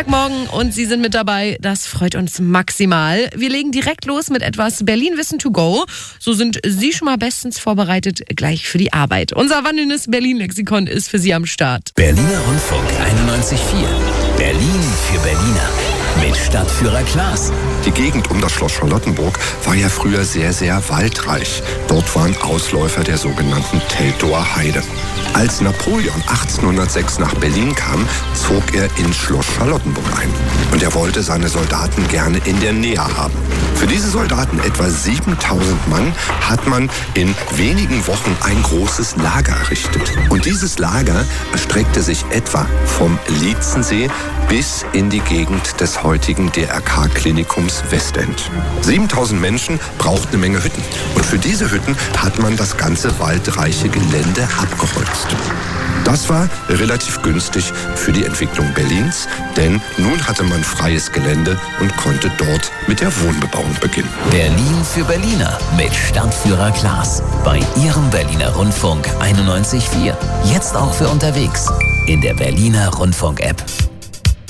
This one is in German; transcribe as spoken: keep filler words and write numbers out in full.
Dienstagmorgen und Sie sind mit dabei. Das freut uns maximal. Wir legen direkt los mit etwas Berlin-Wissen to go. So sind Sie schon mal bestens vorbereitet gleich für die Arbeit. Unser wandelndes Berlin-Lexikon ist für Sie am Start. Berliner Rundfunk einundneunzig Komma vier. Berlin für Berliner. Mit Stadtführer Klaas. Die Gegend um das Schloss Charlottenburg war ja früher sehr, sehr waldreich. Dort waren Ausläufer der sogenannten Teltower Heide. Als Napoleon achtzehnhundertsechs nach Berlin kam, zog er ins Schloss Charlottenburg ein. Und er wollte seine Soldaten gerne in der Nähe haben. Für diese Soldaten, etwa siebentausend Mann, hat man in wenigen Wochen ein großes Lager errichtet. Und dieses Lager erstreckte sich etwa vom Lietzensee bis in die Gegend des heutigen D R K-Klinikums Westend. siebentausend Menschen brauchten eine Menge Hütten. Und für diese Hütten hat man das ganze waldreiche Gelände abgeholzt. Das war relativ günstig für die Entwicklung Berlins, denn nun hatte man freies Gelände und konnte dort mit der Wohnbebauung beginnen. Berlin für Berliner mit Stadtführer Klaas. Bei Ihrem Berliner Rundfunk einundneunzig Komma vier. Jetzt auch für unterwegs in der Berliner Rundfunk-App.